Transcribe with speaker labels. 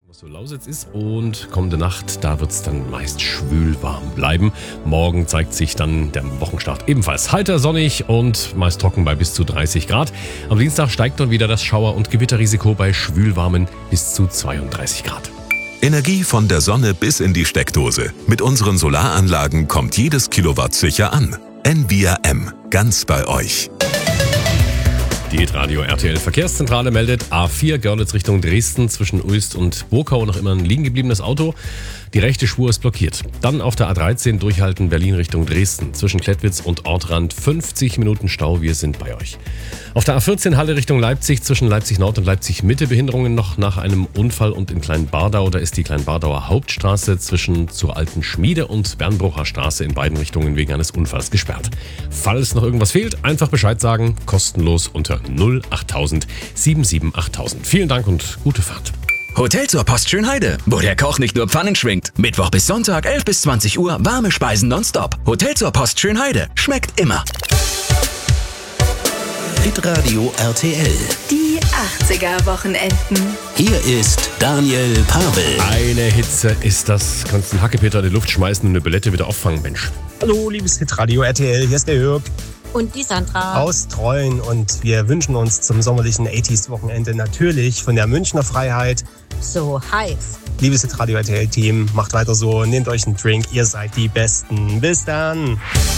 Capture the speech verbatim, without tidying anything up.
Speaker 1: So Lausitz ist und kommende Nacht, da wird es dann meist schwül warm bleiben. Morgen zeigt sich dann der Wochenstart ebenfalls heiter, sonnig und meist trocken bei bis zu dreißig Grad. Am Dienstag steigt dann wieder das Schauer- und Gewitterrisiko bei schwülwarmen bis zu zweiunddreißig Grad.
Speaker 2: Energie von der Sonne bis in die Steckdose. Mit unseren Solaranlagen kommt jedes Kilowatt sicher an. Envia M, ganz bei euch.
Speaker 1: Die Hitradio R T L Verkehrszentrale meldet A vier Görlitz Richtung Dresden zwischen Uelst und Burkau noch immer ein liegen gebliebenes Auto. Die rechte Spur ist blockiert. Dann auf der A dreizehn durchhalten Berlin Richtung Dresden zwischen Klettwitz und Ortrand fünfzig Minuten Stau. Wir sind bei euch. Auf der A vierzehn Halle Richtung Leipzig zwischen Leipzig Nord und Leipzig Mitte Behinderungen noch nach einem Unfall und in Kleinbardau. Da ist die Kleinbardauer Hauptstraße zwischen zur Alten Schmiede und Bernbrucher Straße in beiden Richtungen wegen eines Unfalls gesperrt. Falls noch irgendwas fehlt, einfach Bescheid sagen. Kostenlos unter null achttausend sieben sieben achttausend. Vielen Dank und gute Fahrt.
Speaker 3: Hotel zur Post Schönheide, wo der Koch nicht nur Pfannen schwingt. Mittwoch bis Sonntag, elf bis zwanzig Uhr, warme Speisen nonstop. Hotel zur Post Schönheide, schmeckt immer.
Speaker 4: Hitradio R T L.
Speaker 5: Die achtziger-Wochenenden.
Speaker 4: Hier ist Daniel Pavel.
Speaker 1: Eine Hitze ist das. Kannst einen Hackepeter in die Luft schmeißen und eine Billette wieder auffangen, Mensch.
Speaker 6: Hallo, liebes Hitradio R T L, hier ist der Jörg
Speaker 7: und die Sandra
Speaker 6: aus Treuen und wir wünschen uns zum sommerlichen achtziger-Wochenende natürlich von der Münchner Freiheit
Speaker 7: so heiß.
Speaker 6: Liebes Hitradio R T L-Team, macht weiter so, nehmt euch einen Drink, ihr seid die Besten. Bis dann!